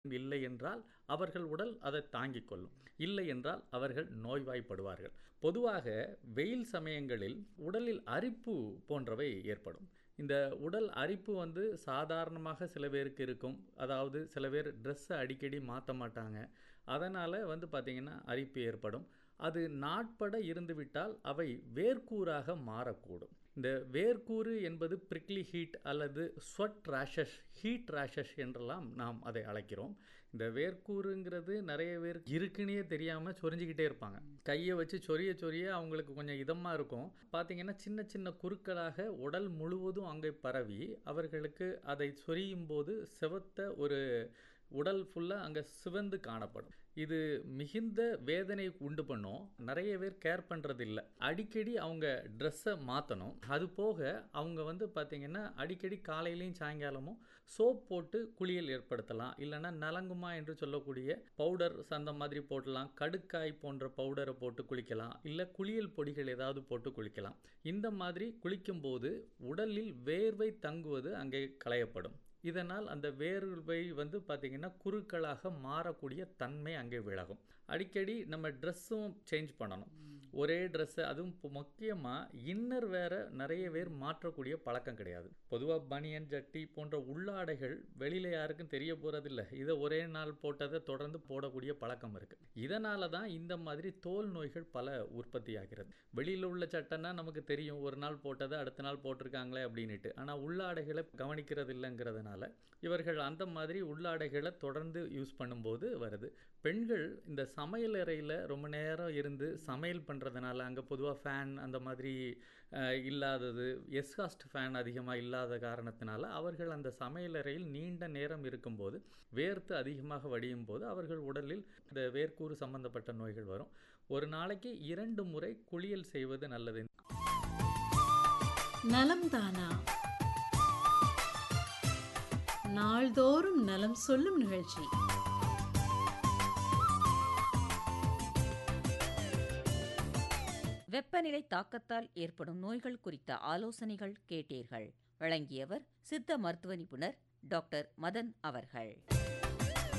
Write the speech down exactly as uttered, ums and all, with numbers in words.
இல்லை என்றால் அவர்கள் உடல் அதை தாங்கிக் கொள்ளும். இல்லை என்றால் அவர்கள் நோய்வாய்ப்படுவார்கள். பொதுவாக வெயில் சமயங்களில் உடலில் அரிப்பு போன்றவை ஏற்படும். இந்த உடல் அரிப்பு வந்து சாதாரணமாக சில பேருக்கு இருக்கும். அதாவது சில பேர் ட்ரெஸ்ஸை அடிக்கடி மாற்ற மாட்டாங்க. அதனால் வந்து பார்த்திங்கன்னா அரிப்பு ஏற்படும். அது நாட்பட இருந்துவிட்டால் அவை வேர்க்கூறாக மாறக்கூடும். இந்த வேர்க்கூறு என்பது பிரிக்லி ஹீட் அல்லது ஸ்வெட் ரேஷஸ், ஹீட் ரேஷஸ் என்றெல்லாம் நாம் அதை அழைக்கிறோம். இந்த வேர்க்கூறுங்கிறது நிறைய பேர் இருக்குன்னே தெரியாமல் சொரிஞ்சிக்கிட்டே இருப்பாங்க. கையை வச்சு சொரிய சொரிய அவங்களுக்கு கொஞ்சம் இதமாக இருக்கும். பார்த்திங்கன்னா சின்ன சின்ன குருக்களாக உடல் முழுவதும் அங்கே பரவி அவர்களுக்கு அதை சொரியும் போது சிவத்த ஒரு உடல் ஃபுல்லாக அங்கே சிவந்து காணப்படும். இது மிகுந்த வேதனை உண்டு பண்ணும். நிறைய பேர் கேர் பண்ணுறதில்ல. அடிக்கடி அவங்க ட்ரெஸ்ஸை மாற்றணும். அது போக அவங்க வந்து பார்த்திங்கன்னா அடிக்கடி காலையிலையும் சாயங்காலமும் சோப் போட்டு குளியல் ஏற்படுத்தலாம். இல்லைன்னா நலங்குமா என்று சொல்லக்கூடிய பவுடர் அந்த மாதிரி போடலாம். கடுக்காய் போன்ற பவுடரை போட்டு குளிக்கலாம். இல்லை குளியல் பொடிகள் ஏதாவது போட்டு குளிக்கலாம். இந்த மாதிரி குளிக்கும்போது உடலில் வேர்வை தங்குவது அங்கே களையப்படும். இதனால் அந்த வேர்வை வந்து பார்த்திங்கன்னா குருக்களாக மாறக்கூடிய தன்மை அங்கே விலகும். அடிக்கடி நம்ம ட்ரெஸ்ஸும் சேஞ்ச் பண்ணணும். ஒரே ட்ரெஸ்ஸை, அதுவும் முக்கியமாக இன்னர் வேற நிறைய பேர் மாற்றக்கூடிய பழக்கம் கிடையாது. பொதுவாக பனியன் ஜட்டி போன்ற உள்ளாடைகள் வெளியில் யாருக்கும் தெரிய போகிறதில்ல. இதை ஒரே நாள் போட்டதை தொடர்ந்து போடக்கூடிய பழக்கம் இருக்குது. இதனால தான் இந்த மாதிரி தோல் நோய்கள் பல உற்பத்தி ஆகிறது. வெளியில் உள்ள சட்டைன்னா நமக்கு தெரியும், ஒரு நாள் போட்டதை அடுத்த நாள் போட்டிருக்காங்களே அப்படின்ட்டு. ஆனால் உள்ளாடைகளை கவனிக்கிறது இல்லைங்கிறதுனால இவர்கள் அந்த மாதிரி உள்ளாடைகளை தொடர்ந்து யூஸ் பண்ணும்போது வருது. பெண்கள் இந்த சமையல் அறையில் ரொம்ப நேரம் இருந்து சமையல் பண்ணுறதுனால அங்கே பொதுவாக ஃபேன் அந்த மாதிரி இல்லாதது, எஸ்ஹாஸ்ட் ஃபேன் அதிகமாக இல்லாத காரணத்தினால அவர்கள் அந்த சமையல் அறையில் நீண்ட நேரம் இருக்கும்போது வேர்த்து அதிகமாக வடியும் போது அவர்கள் உடலில் இந்த வேர்க்கூறு சம்பந்தப்பட்ட நோய்கள் வரும். ஒரு நாளைக்கு இரண்டு முறை குளியல் செய்வது நல்லது. நலம் தானா நாள்தோறும் நலம் சொல்லும் நிகழ்ச்சி. வெப்பநிலை தாக்கத்தால் ஏற்படும் நோய்கள் குறித்த ஆலோசனைகள் கேட்டீர்கள். வழங்கியவர் சித்த மருத்துவ நிபுணர் டாக்டர் மதன் அவர்கள்.